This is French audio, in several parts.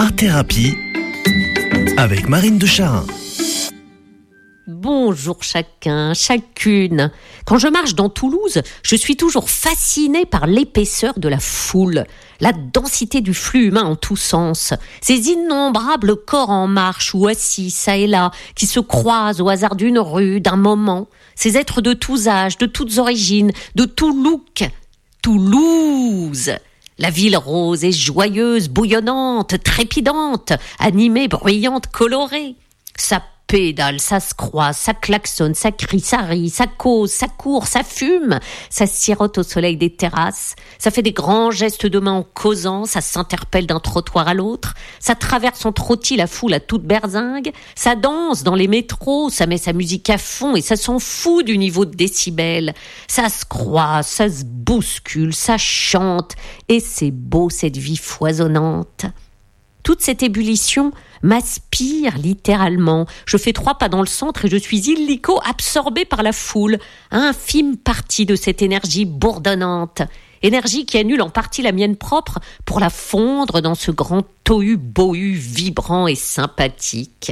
Art Thérapie avec Marine de Charin. Bonjour chacun, chacune. Quand je marche dans Toulouse, je suis toujours fascinée par l'épaisseur de la foule, la densité du flux humain en tous sens, ces innombrables corps en marche ou assis ça et là, qui se croisent au hasard d'une rue, d'un moment, ces êtres de tous âges, de toutes origines, de tout look. Toulouse, la ville rose et joyeuse, bouillonnante, trépidante, animée, bruyante, colorée. Ça pédale, ça se croise, ça klaxonne, ça crie, ça rit, ça cause, ça court, ça fume, ça sirote au soleil des terrasses, ça fait des grands gestes de main en causant, ça s'interpelle d'un trottoir à l'autre, ça traverse en trottis la foule à toute berzingue, ça danse dans les métros, ça met sa musique à fond et ça s'en fout du niveau de décibels, ça se croise, ça se bouscule, ça chante et c'est beau cette vie foisonnante. Toute cette ébullition m'aspire littéralement. Je fais 3 pas dans le centre et je suis illico absorbée par la foule, infime partie de cette énergie bourdonnante. Énergie qui annule en partie la mienne propre pour la fondre dans ce grand tohu-bohu vibrant et sympathique.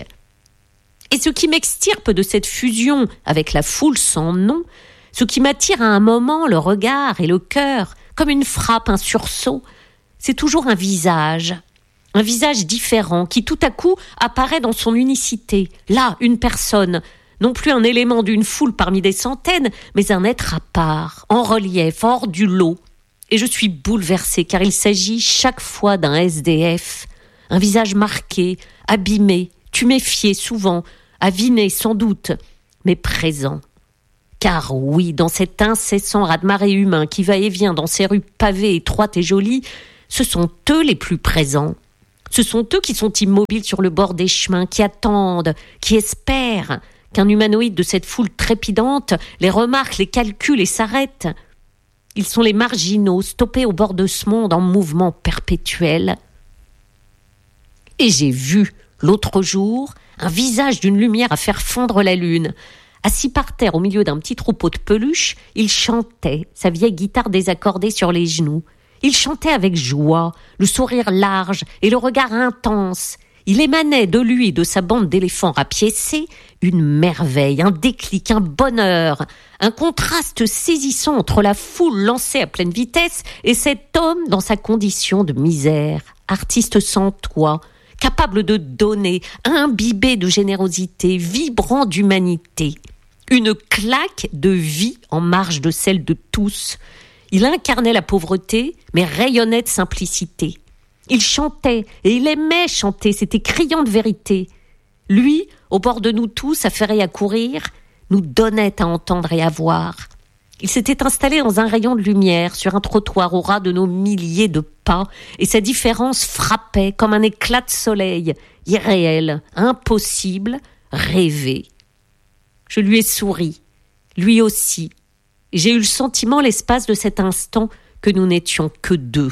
Et ce qui m'extirpe de cette fusion avec la foule sans nom, ce qui m'attire à un moment le regard et le cœur, comme une frappe, un sursaut, c'est toujours un visage différent qui tout à coup apparaît dans son unicité. Là, une personne, non plus un élément d'une foule parmi des centaines, mais un être à part, en relief, hors du lot. Et je suis bouleversée car il s'agit chaque fois d'un SDF. Un visage marqué, abîmé, tuméfié souvent, aviné sans doute, mais présent. Car oui, dans cet incessant raz-de-marée humain qui va et vient dans ces rues pavées, étroites et jolies, ce sont eux les plus présents. Ce sont eux qui sont immobiles sur le bord des chemins, qui attendent, qui espèrent qu'un humanoïde de cette foule trépidante les remarque, les calcule et s'arrête. Ils sont les marginaux, stoppés au bord de ce monde en mouvement perpétuel. Et j'ai vu, l'autre jour, un visage d'une lumière à faire fondre la lune. Assis par terre au milieu d'un petit troupeau de peluches, il chantait, sa vieille guitare désaccordée sur les genoux. Il chantait avec joie, le sourire large et le regard intense. Il émanait de lui et de sa bande d'éléphants rapiécés une merveille, un déclic, un bonheur, un contraste saisissant entre la foule lancée à pleine vitesse et cet homme dans sa condition de misère, artiste sans toit, capable de donner, imbibé de générosité, vibrant d'humanité. Une claque de vie en marge de celle de tous. Il incarnait la pauvreté, mais rayonnait de simplicité. Il chantait, et il aimait chanter, c'était criant de vérité. Lui, au bord de nous tous, affairés à courir, nous donnait à entendre et à voir. Il s'était installé dans un rayon de lumière, sur un trottoir au ras de nos milliers de pas, et sa différence frappait comme un éclat de soleil, irréel, impossible, rêvé. Je lui ai souri, lui aussi. J'ai eu le sentiment, l'espace de cet instant, que nous n'étions que 2.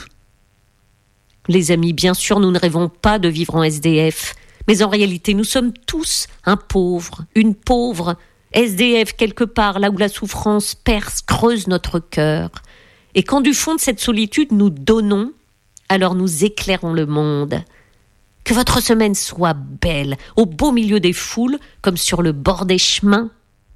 Les amis, bien sûr, nous ne rêvons pas de vivre en SDF, mais en réalité, nous sommes tous un pauvre, une pauvre, SDF quelque part, là où la souffrance perce, creuse notre cœur. Et quand du fond de cette solitude nous donnons, alors nous éclairons le monde. Que votre semaine soit belle, au beau milieu des foules, comme sur le bord des chemins.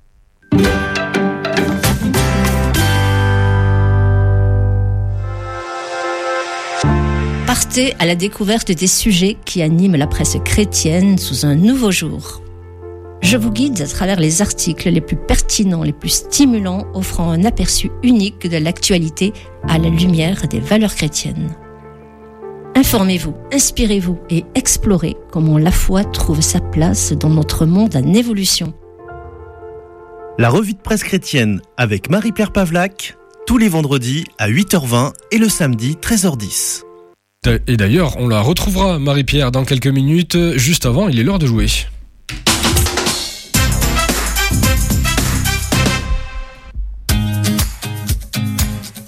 Partez à la découverte des sujets qui animent la presse chrétienne sous un nouveau jour. Je vous guide à travers les articles les plus pertinents, les plus stimulants, offrant un aperçu unique de l'actualité à la lumière des valeurs chrétiennes. Informez-vous, inspirez-vous et explorez comment la foi trouve sa place dans notre monde en évolution. La revue de presse chrétienne avec Marie-Pierre Pavlac, tous les vendredis à 8h20 et le samedi 13h10. Et d'ailleurs, on la retrouvera, Marie-Pierre, dans quelques minutes. Juste avant, il est l'heure de jouer.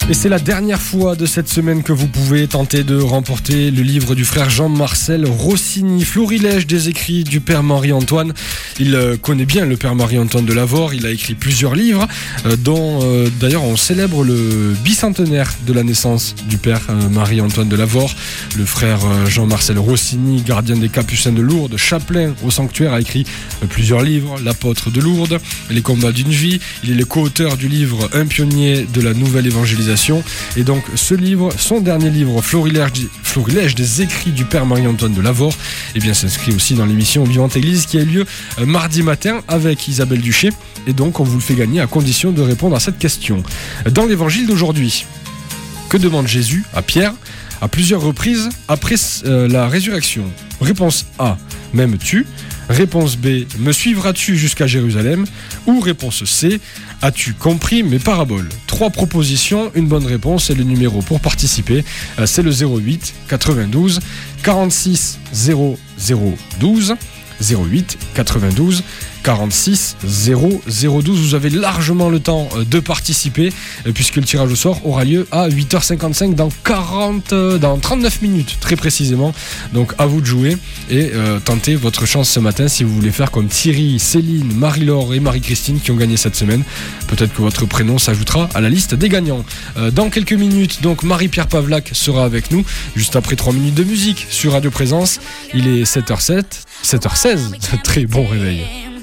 Et c'est la dernière fois de cette semaine que vous pouvez tenter de remporter le livre du frère Jean-Marcel Rossini, Florilège des écrits du père Marie-Antoine. Il connaît bien le père Marie-Antoine de Lavaur, il a écrit plusieurs livres, dont d'ailleurs on célèbre le bicentenaire de la naissance du père Marie-Antoine de Lavaur. Le frère Jean-Marcel Rossini, gardien des Capucins de Lourdes, chapelain au sanctuaire, a écrit plusieurs livres, L'apôtre de Lourdes, Les combats d'une vie. Il est le co-auteur du livre Un pionnier de la nouvelle évangélisation. Et donc ce livre, son dernier livre, Florilège des écrits du père Marie-Antoine de Lavaur, eh bien s'inscrit aussi dans l'émission Vivante Église qui a eu lieu mardi matin avec Isabelle Duché. Et donc on vous le fait gagner à condition de répondre à cette question. Dans l'évangile d'aujourd'hui, que demande Jésus à Pierre à plusieurs reprises après la résurrection? Réponse A, m'aimes-tu? Réponse B, me suivras-tu jusqu'à Jérusalem? Ou réponse C, as-tu compris mes paraboles? 3 propositions, une bonne réponse, et le numéro pour participer, c'est le 08 92 46 0012. 08 92 46 0012. Vous avez largement le temps de participer puisque le tirage au sort aura lieu à 8h55 dans 39 minutes très précisément. Donc à vous de jouer et tentez votre chance ce matin si vous voulez faire comme Thierry, Céline, Marie-Laure et Marie-Christine qui ont gagné cette semaine. Peut-être que votre prénom s'ajoutera à la liste des gagnants. Dans quelques minutes, donc Marie-Pierre Pavlac sera avec nous juste après 3 minutes de musique sur Radio Présence. Il est 7h16, très bon réveil.